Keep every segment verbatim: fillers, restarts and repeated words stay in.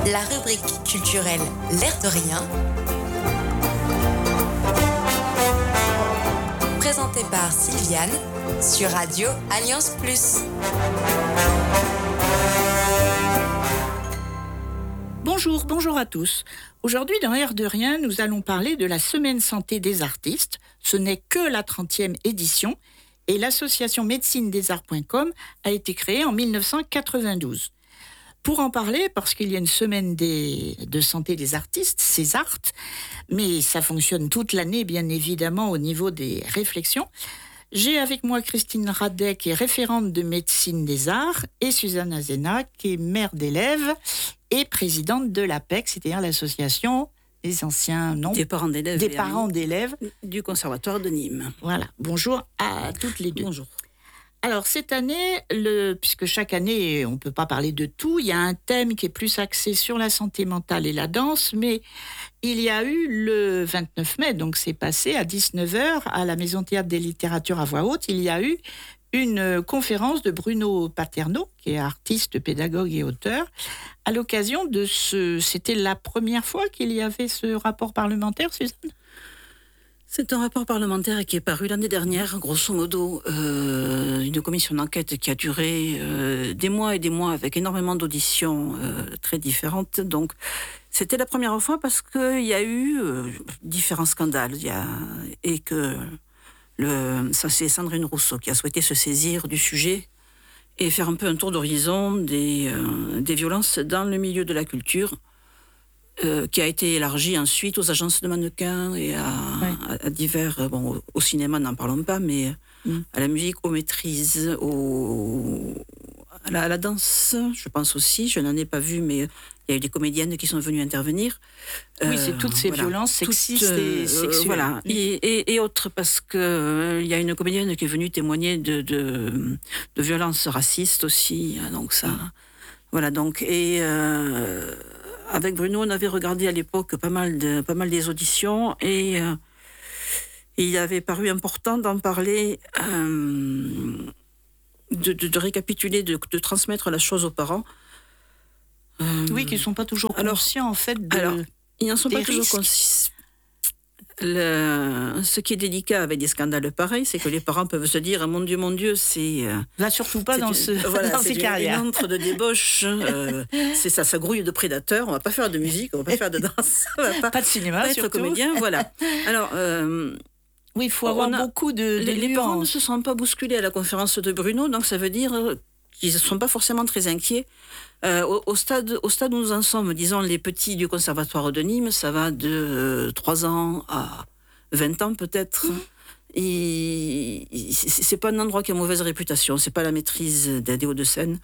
la rubrique culturelle L'air de rien, présentée par Sylviane sur Radio Alliance Plus. Bonjour, bonjour à tous. Aujourd'hui, dans L'air de rien, nous allons parler de la Semaine Santé des artistes. Ce n'est que la trentième édition et l'association médecine des arts point com a été créée en dix-neuf cent quatre-vingt-douze. Pour en parler, parce qu'il y a une semaine des, de santé des artistes, Césart, mais ça fonctionne toute l'année, bien évidemment, au niveau des réflexions, j'ai avec moi Christine Radet, qui est référente de médecine des arts, et Suzanne Azena, qui est mère d'élèves et présidente de l'A P E C, c'est-à-dire l'association des anciens, non, des parents d'élèves, des parents d'élèves du Conservatoire de Nîmes. Voilà, bonjour à toutes les deux. Bonjour. Alors, cette année, le, puisque chaque année, on ne peut pas parler de tout, il y a un thème qui est plus axé sur la santé mentale et la danse, mais il y a eu le vingt-neuf mai, donc c'est passé à dix-neuf heures, à la Maison Théâtre des Littératures à voix haute, il y a eu une conférence de Bruno Paterno, qui est artiste, pédagogue et auteur, à l'occasion de ce... C'était la première fois qu'il y avait ce rapport parlementaire, Suzanne ? C'est un rapport parlementaire qui est paru l'année dernière, grosso modo, euh, une commission d'enquête qui a duré euh, des mois et des mois avec énormément d'auditions euh, très différentes. Donc, c'était la première fois parce qu'il y a eu euh, différents scandales il y a, et que le, ça c'est Sandrine Rousseau qui a souhaité se saisir du sujet et faire un peu un tour d'horizon des, euh, des violences dans le milieu de la culture. Euh, qui a été élargi ensuite aux agences de mannequins et à, ouais. à, à divers... Bon, au, au cinéma, n'en parlons pas, mais mm. à la musique, aux maîtrises, au, à, la, à la danse, je pense aussi. Je n'en ai pas vu, mais il y a eu des comédiennes qui sont venues intervenir. Oui, euh, c'est toutes ces voilà, violences sexistes toutes, et sexuelles. Euh, voilà, mm. et, et, et autres, parce qu'il euh, y a une comédienne qui est venue témoigner de, de, de violences racistes aussi. Donc ça... Mm. Voilà, donc... Et... Euh, Avec Bruno, on avait regardé à l'époque pas mal, de, pas mal des auditions et euh, il avait paru important d'en parler, euh, de, de, de récapituler, de, de transmettre la chose aux parents. Euh, oui, qui ne sont pas toujours conscients, alors, en fait, de, alors, ils n'en sont pas risques. toujours conscients. Le, ce qui est délicat avec des scandales pareils, c'est que les parents peuvent se dire « Mon Dieu, mon Dieu, c'est... » Là, surtout pas dans, ce, voilà, dans ces carrières. C'est une entre de débauche, euh, c'est ça, ça grouille de prédateurs, on ne va pas faire de musique, on ne va pas faire de danse, on ne va pas, pas de cinéma, pas être surtout. comédien, voilà. Alors, euh, oui, il faut avoir a, beaucoup de, de les, les parents ne nuances. se sont pas bousculés à la conférence de Bruno, donc ça veut dire qu'ils ne sont pas forcément très inquiets. Euh, au, au, stade, au stade où nous en sommes, disons, les petits du Conservatoire de Nîmes, ça va de euh, trois ans à vingt ans peut-être. Mmh. Et, c'est pas un endroit qui a mauvaise réputation, c'est pas la maîtrise des Hauts-de-Seine.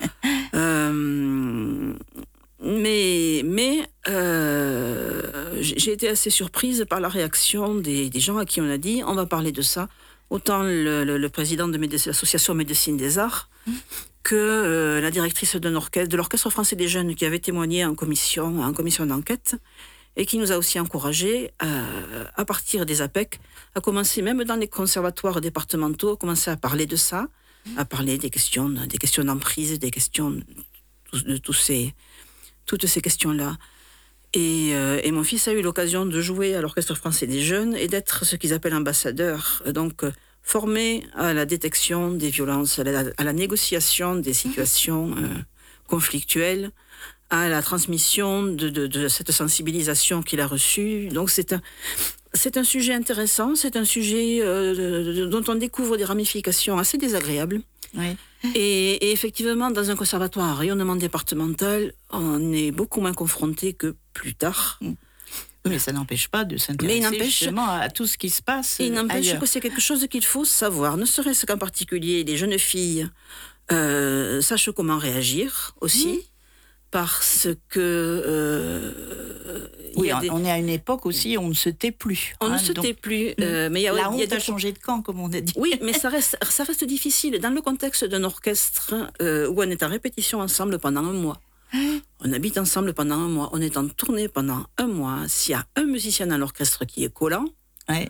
euh, mais mais euh, j'ai été assez surprise par la réaction des, des gens à qui on a dit on va parler de ça. Autant le, le, le président de l'association Médecine des Arts mmh. que euh, la directrice d'un orchestre, de l'Orchestre français des jeunes qui avait témoigné en commission, en commission d'enquête. Et qui nous a aussi encouragés, euh, à partir des A P E C, à commencer, même dans les conservatoires départementaux, à commencer à parler de ça, à parler des questions, des questions d'emprise, des questions de, de tous ces, toutes ces questions-là. Et, euh, et mon fils a eu l'occasion de jouer à l'Orchestre français des jeunes et d'être ce qu'ils appellent ambassadeur, donc formé à la détection des violences, à la, à la négociation des situations euh, conflictuelles, à la transmission de, de, de cette sensibilisation qu'il a reçue. Donc c'est un, c'est un sujet intéressant, c'est un sujet euh, de, de, dont on découvre des ramifications assez désagréables. Oui. Et, et effectivement, dans un conservatoire à rayonnement départemental, on est beaucoup moins confronté que plus tard. Oui, mais ça n'empêche pas de s'intéresser justement à tout ce qui se passe il n'empêche ailleurs. Que c'est quelque chose qu'il faut savoir, ne serait-ce qu'en particulier les jeunes filles euh, sachent comment réagir aussi. Mmh. Parce que... Euh, oui, des... on est à une époque aussi où on ne se tait plus. On hein, ne se donc, tait plus. Euh, mais y a, la honte y a des... a changé de camp, comme on a dit. Oui, mais ça reste, ça reste difficile. Dans le contexte d'un orchestre euh, où on est en répétition ensemble pendant un mois, on habite ensemble pendant un mois, on est en tournée pendant un mois, s'il y a un musicien dans l'orchestre qui est collant, ouais.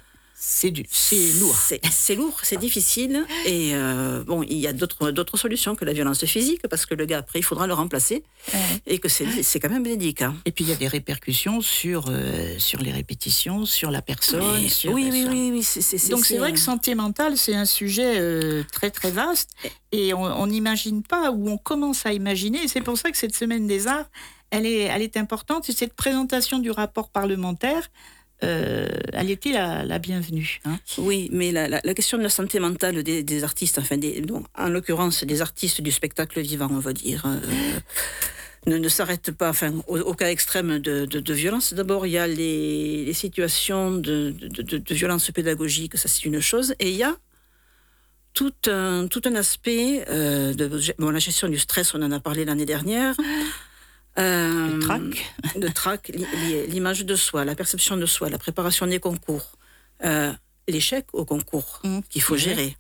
c'est, du, c'est lourd. C'est, c'est lourd, c'est difficile. Et euh, bon, il y a d'autres, d'autres solutions que la violence physique, parce que le gars, après, il faudra le remplacer. Ouais. Et que c'est, c'est quand même délicat. Et puis, il y a des répercussions sur, euh, sur les répétitions, sur la personne. Mais, sur, oui, oui, ça. oui, oui. C'est, c'est, c'est, Donc, c'est, c'est vrai que santé mentale, c'est un sujet euh, très, très vaste. Et on n'imagine pas, ou on commence à imaginer. Et c'est pour ça que cette Semaine des Arts, elle est, elle est importante. Et cette présentation du rapport parlementaire, Euh, elle était la, la bienvenue. Hein. Oui, mais la, la, la question de la santé mentale des, des artistes, enfin, des, donc, en l'occurrence des artistes du spectacle vivant, on va dire, euh, ne, ne s'arrête pas, enfin, au, au cas extrême de, de, de violence. D'abord, il y a les, les situations de, de, de, de violence pédagogique, ça c'est une chose, et il y a tout un, tout un aspect euh, de bon, la gestion du stress, on en a parlé l'année dernière. Euh, le trac. Le trac, l'image de soi, la perception de soi, la préparation des concours, euh, l'échec au concours mmh. qu'il faut gérer.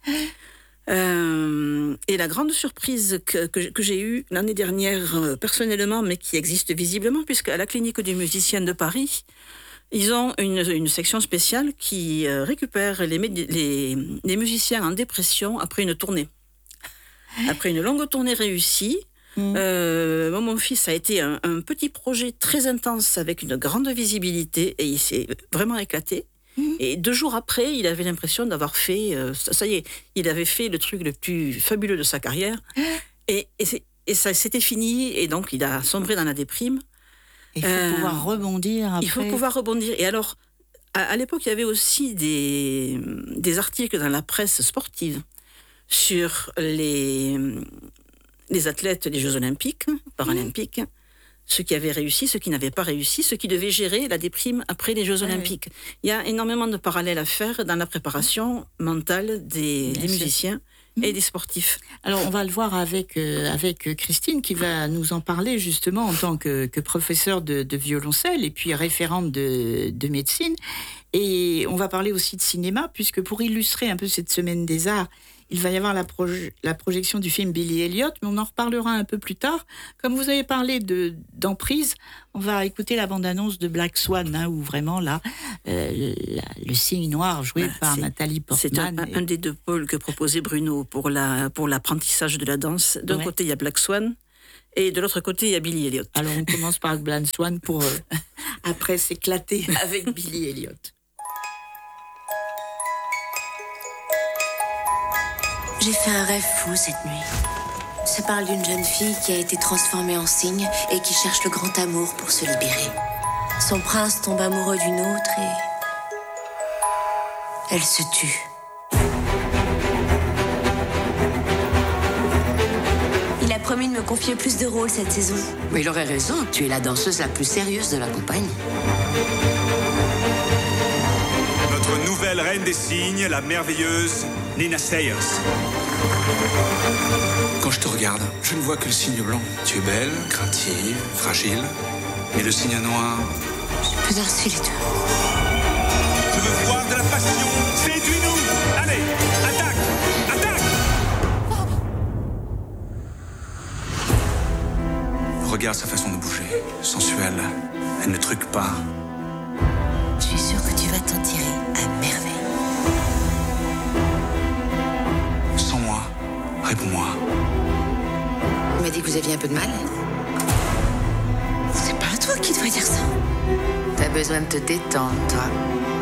Euh, et la grande surprise que, que, que j'ai eue l'année dernière, euh, personnellement, mais qui existe visiblement, puisque à la clinique du musicien de Paris, ils ont une, une section spéciale qui euh, récupère les, les, les musiciens en dépression après une tournée. Après une longue tournée réussie, Mmh. Euh, moi, mon fils a été un, un petit projet très intense avec une grande visibilité et il s'est vraiment éclaté. Mmh. Et deux jours après, il avait l'impression d'avoir fait, euh, ça y est, il avait fait le truc le plus fabuleux de sa carrière. Mmh. Et, et, c'est, et ça, c'était fini et donc il a sombré dans la déprime. Il faut euh, pouvoir rebondir après. Il faut pouvoir rebondir. Et alors, à, à l'époque, il y avait aussi des, des articles dans la presse sportive sur les... les athlètes des Jeux Olympiques, Paralympiques, mmh. ceux qui avaient réussi, ceux qui n'avaient pas réussi, ceux qui devaient gérer la déprime après les Jeux Olympiques. Oui. Il y a énormément de parallèles à faire dans la préparation mentale des, des musiciens mmh. et des sportifs. Alors, on va le voir avec, euh, avec Christine, qui va nous en parler justement en tant que, que professeure de, de violoncelle et puis référente de, de médecine. Et on va parler aussi de cinéma, puisque pour illustrer un peu cette Semaine des Arts, il va y avoir la, proje- la projection du film Billy Elliot, mais on en reparlera un peu plus tard. Comme vous avez parlé de, d'emprise, on va écouter la bande-annonce de Black Swan, hein, où vraiment là, euh, la, le cygne noir joué bah, par Nathalie Portman. C'est un, et... un des deux pôles que proposait Bruno pour, la, pour l'apprentissage de la danse. D'un ouais. côté, il y a Black Swan, et de l'autre côté, il y a Billy Elliot. Alors on commence par Black Swan pour euh, après s'éclater avec Billy Elliot. J'ai fait un rêve fou cette nuit. Ça parle d'une jeune fille qui a été transformée en cygne et qui cherche le grand amour pour se libérer. Son prince tombe amoureux d'une autre et... elle se tue. Il a promis de me confier plus de rôles cette saison. Mais il aurait raison, tu es la danseuse la plus sérieuse de la compagnie. Notre nouvelle reine des cygnes, la merveilleuse Nina Sayers. Quand je te regarde, je ne vois que le cygne blanc. Tu es belle, craintive, fragile. Mais le cygne noir... Je peux danser les deux. Je veux voir de la passion. Séduis-nous. Allez, attaque, attaque. Regarde sa façon de bouger. Sensuelle. Elle ne truque pas. Je suis sûre que tu vas t'en tirer à merveille. Sans moi, réponds-moi. Tu m'as dit que vous aviez un peu de mal. C'est pas à toi qui dois dire ça. T'as besoin de te détendre, toi.